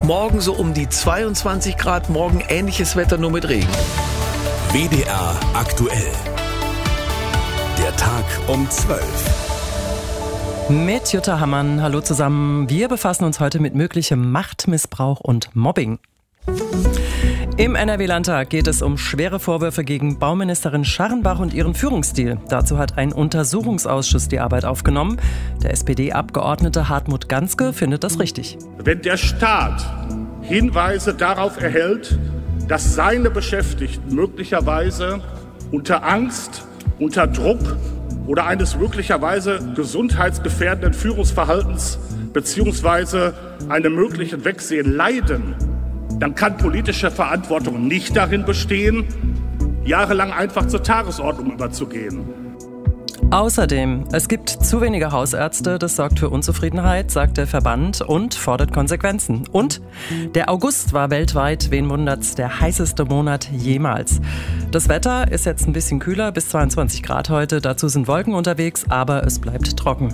Morgen so um die 22 Grad, morgen ähnliches Wetter, nur mit Regen. WDR aktuell. Der Tag um 12. Mit Jutta Hammann. Hallo zusammen. Wir befassen uns heute mit möglichem Machtmissbrauch und Mobbing. Im NRW-Landtag geht es um schwere Vorwürfe gegen Bauministerin Scharrenbach und ihren Führungsstil. Dazu hat ein Untersuchungsausschuss die Arbeit aufgenommen. Der SPD-Abgeordnete Hartmut Ganske findet das richtig. Wenn der Staat Hinweise darauf erhält, dass seine Beschäftigten möglicherweise unter Angst, unter Druck oder eines möglicherweise gesundheitsgefährdenden Führungsverhaltens bzw. einem möglichen Wegsehen leiden, dann kann politische Verantwortung nicht darin bestehen, jahrelang einfach zur Tagesordnung überzugehen. Außerdem, es gibt zu wenige Hausärzte, das sorgt für Unzufriedenheit, sagt der Verband und fordert Konsequenzen. Und der August war weltweit, wen wundert's, der heißeste Monat jemals. Das Wetter ist jetzt ein bisschen kühler, bis 22 Grad heute, dazu sind Wolken unterwegs, aber es bleibt trocken.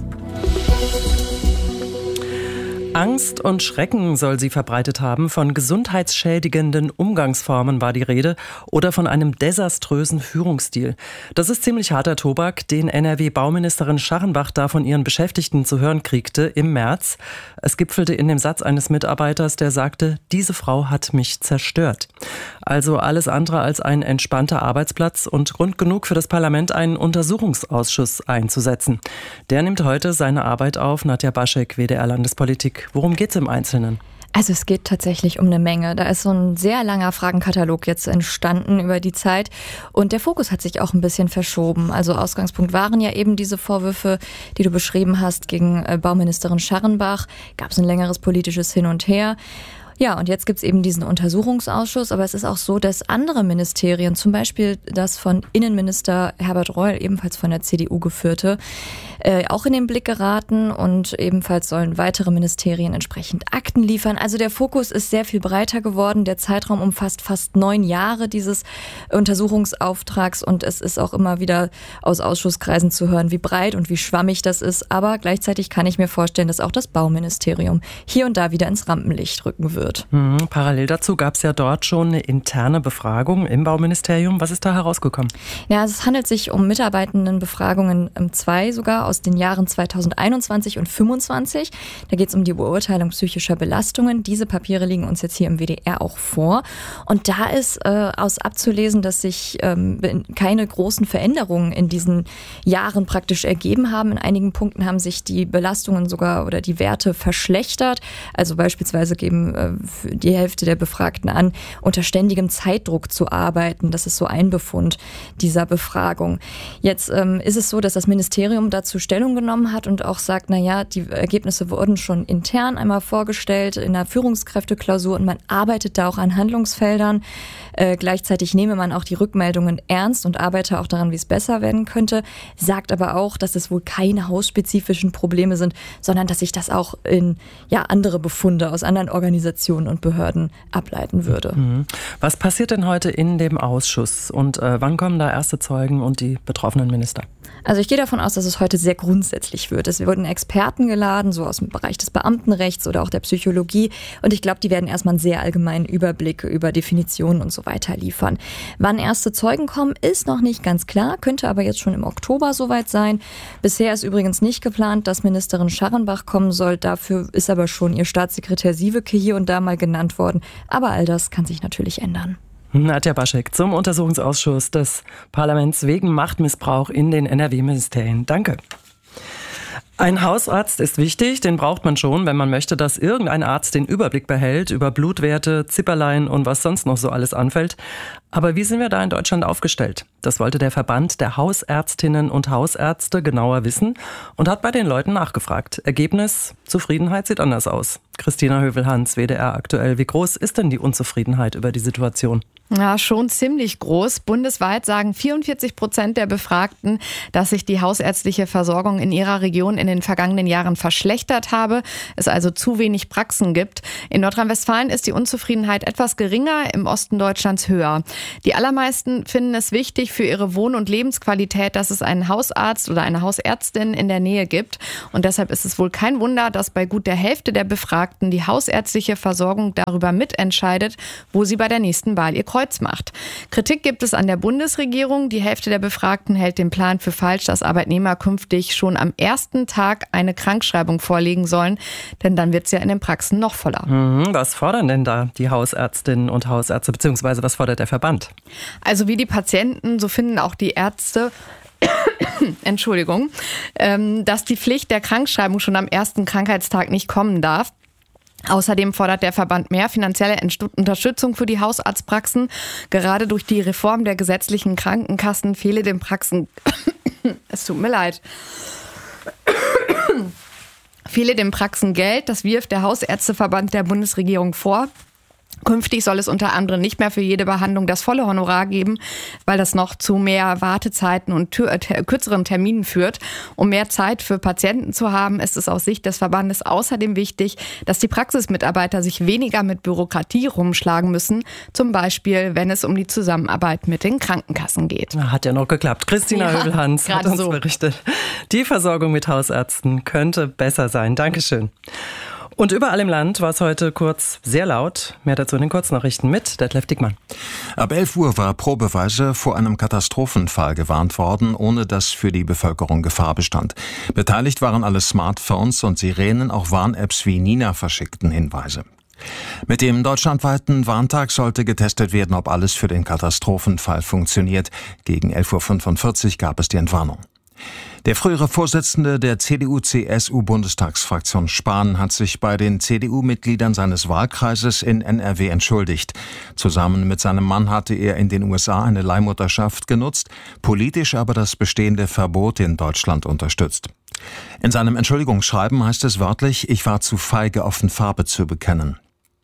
Angst und Schrecken soll sie verbreitet haben. Von gesundheitsschädigenden Umgangsformen war die Rede oder von einem desaströsen Führungsstil. Das ist ziemlich harter Tobak, den NRW-Bauministerin Scharrenbach da von ihren Beschäftigten zu hören kriegte im März. Es gipfelte in dem Satz eines Mitarbeiters, der sagte, diese Frau hat mich zerstört. Also alles andere als ein entspannter Arbeitsplatz und Grund genug für das Parlament, einen Untersuchungsausschuss einzusetzen. Der nimmt heute seine Arbeit auf. Nadja Baschek, WDR-Landespolitik. Worum geht's im Einzelnen? Also es geht tatsächlich um eine Menge. Da ist so ein sehr langer Fragenkatalog jetzt entstanden über die Zeit und der Fokus hat sich auch ein bisschen verschoben. Also Ausgangspunkt waren ja eben diese Vorwürfe, die du beschrieben hast, gegen Bauministerin Scharrenbach. Gab es ein längeres politisches Hin und Her. Ja, und jetzt gibt's eben diesen Untersuchungsausschuss, aber es ist auch so, dass andere Ministerien, zum Beispiel das von Innenminister Herbert Reul, ebenfalls von der CDU geführte, auch in den Blick geraten und ebenfalls sollen weitere Ministerien entsprechend Akten liefern. Also der Fokus ist sehr viel breiter geworden. Der Zeitraum umfasst fast 9 Jahre dieses Untersuchungsauftrags und es ist auch immer wieder aus Ausschusskreisen zu hören, wie breit und wie schwammig das ist. Aber gleichzeitig kann ich mir vorstellen, dass auch das Bauministerium hier und da wieder ins Rampenlicht rücken wird. Parallel dazu gab es ja dort schon eine interne Befragung im Bauministerium. Was ist da herausgekommen? Ja, es handelt sich um Mitarbeitendenbefragungen 2 sogar aus den Jahren 2021 und 2025. Da geht es um die Beurteilung psychischer Belastungen. Diese Papiere liegen uns jetzt hier im WDR auch vor. Und da ist aus abzulesen, dass sich keine großen Veränderungen in diesen Jahren praktisch ergeben haben. In einigen Punkten haben sich die Belastungen sogar oder die Werte verschlechtert. Also beispielsweise geben die Hälfte der Befragten an, unter ständigem Zeitdruck zu arbeiten. Das ist so ein Befund dieser Befragung. Jetzt ist es so, dass das Ministerium dazu Stellung genommen hat und auch sagt, die Ergebnisse wurden schon intern einmal vorgestellt in der Führungskräfteklausur und man arbeitet da auch an Handlungsfeldern. Gleichzeitig nehme man auch die Rückmeldungen ernst und arbeite auch daran, wie es besser werden könnte, sagt aber auch, dass es wohl keine hausspezifischen Probleme sind, sondern dass sich das auch in andere Befunde aus anderen Organisationen und Behörden ableiten würde. Was passiert denn heute in dem Ausschuss und wann kommen da erste Zeugen und die betroffenen Minister? Also ich gehe davon aus, dass es heute sehr grundsätzlich wird. Es wurden Experten geladen, so aus dem Bereich des Beamtenrechts oder auch der Psychologie. Und ich glaube, die werden erstmal einen sehr allgemeinen Überblick über Definitionen und so weiter liefern. Wann erste Zeugen kommen, ist noch nicht ganz klar, könnte aber jetzt schon im Oktober soweit sein. Bisher ist übrigens nicht geplant, dass Ministerin Scharrenbach kommen soll. Dafür ist aber schon ihr Staatssekretär Sieweke hier und da mal genannt worden. Aber all das kann sich natürlich ändern. Nadja Baschek zum Untersuchungsausschuss des Parlaments wegen Machtmissbrauch in den NRW-Ministerien. Danke. Ein Hausarzt ist wichtig, den braucht man schon, wenn man möchte, dass irgendein Arzt den Überblick behält über Blutwerte, Zipperlein und was sonst noch so alles anfällt. Aber wie sind wir da in Deutschland aufgestellt? Das wollte der Verband der Hausärztinnen und Hausärzte genauer wissen und hat bei den Leuten nachgefragt. Ergebnis: Zufriedenheit sieht anders aus. Christina Hövel-Hans, WDR aktuell. Wie groß ist denn die Unzufriedenheit über die Situation? Ja, schon ziemlich groß. Bundesweit sagen 44% der Befragten, dass sich die hausärztliche Versorgung in ihrer Region in den vergangenen Jahren verschlechtert habe, es also zu wenig Praxen gibt. In Nordrhein-Westfalen ist die Unzufriedenheit etwas geringer, im Osten Deutschlands höher. Die allermeisten finden es wichtig für ihre Wohn- und Lebensqualität, dass es einen Hausarzt oder eine Hausärztin in der Nähe gibt. Und deshalb ist es wohl kein Wunder, dass bei gut der Hälfte der Befragten die hausärztliche Versorgung darüber mitentscheidet, wo sie bei der nächsten Wahl ihr Kreuz macht. Kritik gibt es an der Bundesregierung. Die Hälfte der Befragten hält den Plan für falsch, dass Arbeitnehmer künftig schon am ersten Tag eine Krankschreibung vorlegen sollen, denn dann wird es ja in den Praxen noch voller. Was fordern denn da die Hausärztinnen und Hausärzte, beziehungsweise was fordert der Verband? Also wie die Patienten, so finden auch die Ärzte, Entschuldigung, dass die Pflicht der Krankschreibung schon am ersten Krankheitstag nicht kommen darf. Außerdem fordert der Verband mehr finanzielle Unterstützung für die Hausarztpraxen. Gerade durch die Reform der gesetzlichen Krankenkassen fehle den Praxen, es tut mir leid, fehle den Praxen Geld. Das wirft der Hausärzteverband der Bundesregierung vor. Künftig soll es unter anderem nicht mehr für jede Behandlung das volle Honorar geben, weil das noch zu mehr Wartezeiten und kürzeren Terminen führt. Um mehr Zeit für Patienten zu haben, ist es aus Sicht des Verbandes außerdem wichtig, dass die Praxismitarbeiter sich weniger mit Bürokratie rumschlagen müssen, zum Beispiel, wenn es um die Zusammenarbeit mit den Krankenkassen geht. Hat ja noch geklappt. Christina Höbel-Hans hat uns berichtet. Die Versorgung mit Hausärzten könnte besser sein. Dankeschön. Und überall im Land war es heute kurz sehr laut. Mehr dazu in den Kurznachrichten mit Detlef Dickmann. Ab 11 Uhr war probeweise vor einem Katastrophenfall gewarnt worden, ohne dass für die Bevölkerung Gefahr bestand. Beteiligt waren alle Smartphones und Sirenen, auch Warn-Apps wie Nina verschickten Hinweise. Mit dem deutschlandweiten Warntag sollte getestet werden, ob alles für den Katastrophenfall funktioniert. Gegen 11.45 Uhr gab es die Entwarnung. Der frühere Vorsitzende der CDU-CSU-Bundestagsfraktion Spahn hat sich bei den CDU-Mitgliedern seines Wahlkreises in NRW entschuldigt. Zusammen mit seinem Mann hatte er in den USA eine Leihmutterschaft genutzt, politisch aber das bestehende Verbot in Deutschland unterstützt. In seinem Entschuldigungsschreiben heißt es wörtlich: Ich war zu feige, offen Farbe zu bekennen.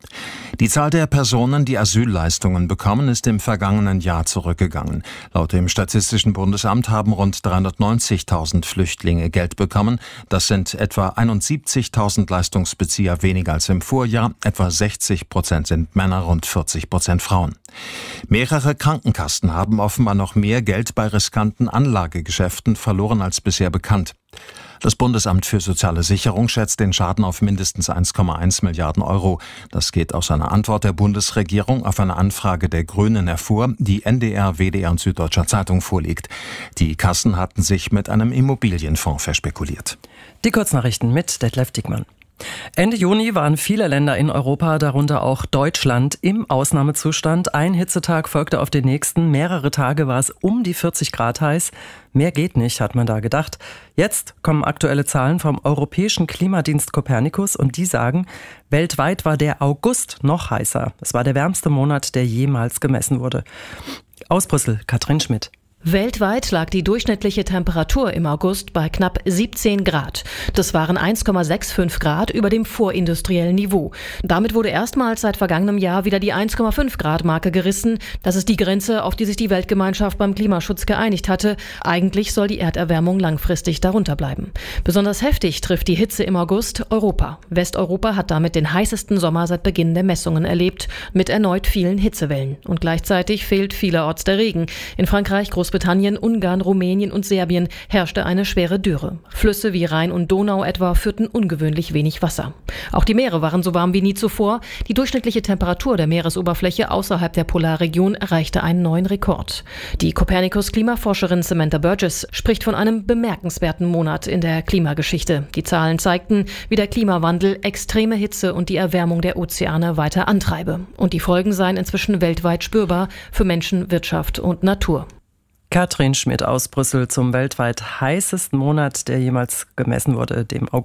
Die Zahl der Personen, die Asylleistungen bekommen, ist im vergangenen Jahr zurückgegangen. Laut dem Statistischen Bundesamt haben rund 390.000 Flüchtlinge Geld bekommen. Das sind etwa 71.000 Leistungsbezieher weniger als im Vorjahr. Etwa 60% sind Männer, rund 40% Frauen. Mehrere Krankenkassen haben offenbar noch mehr Geld bei riskanten Anlagegeschäften verloren als bisher bekannt. Das Bundesamt für Soziale Sicherung schätzt den Schaden auf mindestens 1,1 Milliarden Euro. Das geht aus einer Antwort der Bundesregierung auf eine Anfrage der Grünen hervor, die NDR, WDR und Süddeutscher Zeitung vorliegt. Die Kassen hatten sich mit einem Immobilienfonds verspekuliert. Die Kurznachrichten mit Detlef Dickmann. Ende Juni waren viele Länder in Europa, darunter auch Deutschland, im Ausnahmezustand. Ein Hitzetag folgte auf den nächsten. Mehrere Tage war es um die 40 Grad heiß. Mehr geht nicht, hat man da gedacht. Jetzt kommen aktuelle Zahlen vom Europäischen Klimadienst Copernicus und die sagen, weltweit war der August noch heißer. Es war der wärmste Monat, der jemals gemessen wurde. Aus Brüssel, Katrin Schmidt. Weltweit lag die durchschnittliche Temperatur im August bei knapp 17 Grad. Das waren 1,65 Grad über dem vorindustriellen Niveau. Damit wurde erstmals seit vergangenem Jahr wieder die 1,5 Grad Marke gerissen. Das ist die Grenze, auf die sich die Weltgemeinschaft beim Klimaschutz geeinigt hatte. Eigentlich soll die Erderwärmung langfristig darunter bleiben. Besonders heftig trifft die Hitze im August Europa. Westeuropa hat damit den heißesten Sommer seit Beginn der Messungen erlebt, mit erneut vielen Hitzewellen. Und gleichzeitig fehlt vielerorts der Regen. In Frankreich, Großbritannien, Ungarn, Rumänien und Serbien herrschte eine schwere Dürre. Flüsse wie Rhein und Donau etwa führten ungewöhnlich wenig Wasser. Auch die Meere waren so warm wie nie zuvor. Die durchschnittliche Temperatur der Meeresoberfläche außerhalb der Polarregion erreichte einen neuen Rekord. Die Copernicus-Klimaforscherin Samantha Burgess spricht von einem bemerkenswerten Monat in der Klimageschichte. Die Zahlen zeigten, wie der Klimawandel extreme Hitze und die Erwärmung der Ozeane weiter antreibe. Und die Folgen seien inzwischen weltweit spürbar für Menschen, Wirtschaft und Natur. Katrin Schmidt aus Brüssel zum weltweit heißesten Monat, der jemals gemessen wurde, dem August.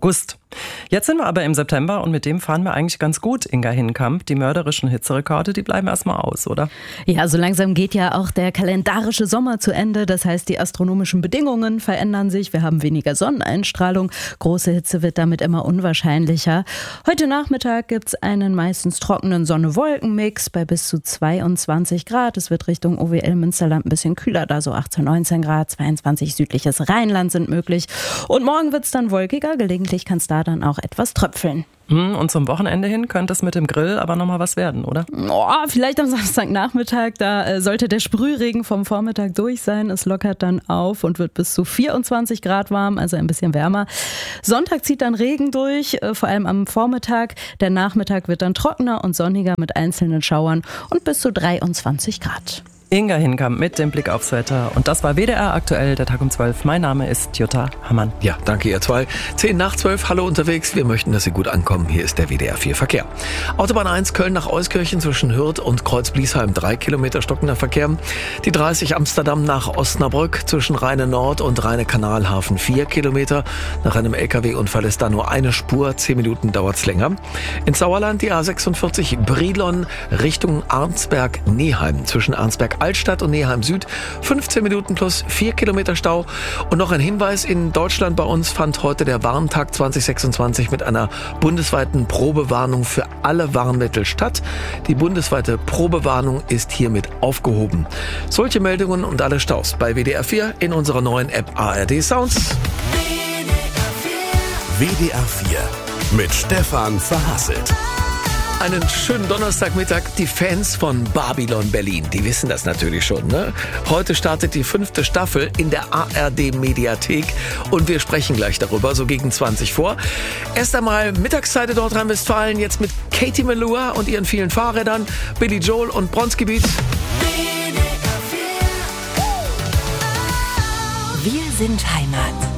Jetzt sind wir aber im September und mit dem fahren wir eigentlich ganz gut, Inga Hinkamp. Die mörderischen Hitzerekorde, die bleiben erstmal aus, oder? Ja, so langsam geht ja auch der kalendarische Sommer zu Ende. Das heißt, die astronomischen Bedingungen verändern sich. Wir haben weniger Sonneneinstrahlung. Große Hitze wird damit immer unwahrscheinlicher. Heute Nachmittag gibt es einen meistens trockenen Sonne-Wolken-Mix bei bis zu 22 Grad. Es wird Richtung OWL Münsterland ein bisschen kühler, da so 18, 19 Grad. 22 südliches Rheinland sind möglich. Und morgen wird es dann wolkiger. Gelegentlich kann es da dann auch etwas tröpfeln. Und zum Wochenende hin könnte es mit dem Grill aber nochmal was werden, oder? Vielleicht am Samstagnachmittag, da sollte der Sprühregen vom Vormittag durch sein. Es lockert dann auf und wird bis zu 24 Grad warm, also ein bisschen wärmer. Sonntag zieht dann Regen durch, vor allem am Vormittag. Der Nachmittag wird dann trockener und sonniger mit einzelnen Schauern und bis zu 23 Grad. Inga Hinkamp mit dem Blick aufs Wetter. Und das war WDR aktuell, der Tag um 12. Mein Name ist Jutta Hammann. Ja, danke ihr zwei. 10 nach 12, hallo unterwegs. Wir möchten, dass Sie gut ankommen. Hier ist der WDR 4 Verkehr. Autobahn 1 Köln nach Euskirchen zwischen Hürth und Kreuz-Bliesheim 3 Kilometer stockender Verkehr. Die 30 Amsterdam nach Osnabrück zwischen Rheine Nord und Rheine Kanalhafen 4 Kilometer. Nach einem LKW-Unfall ist da nur eine Spur. 10 Minuten dauert's länger. In Sauerland die A46 Brilon Richtung Arnsberg-Neheim zwischen Arnsberg-Altstadt und Neheim Süd. 15 Minuten plus 4 Kilometer Stau. Und noch ein Hinweis, in Deutschland bei uns fand heute der Warntag 2026 mit einer bundesweiten Probewarnung für alle Warnmittel statt. Die bundesweite Probewarnung ist hiermit aufgehoben. Solche Meldungen und alle Staus bei WDR 4 in unserer neuen App ARD Sounds. WDR 4 mit Stefan Verhasselt. Einen schönen Donnerstagmittag. Die Fans von Babylon Berlin, die wissen das natürlich schon, ne? Heute startet die 5. Staffel in der ARD-Mediathek und wir sprechen gleich darüber, so gegen 20 vor. Erst einmal Mittagszeit in Nordrhein-Westfalen, jetzt mit Katie Melua und ihren vielen Fahrrädern, Billy Joel und Bronski Beat. Wir sind Heimat.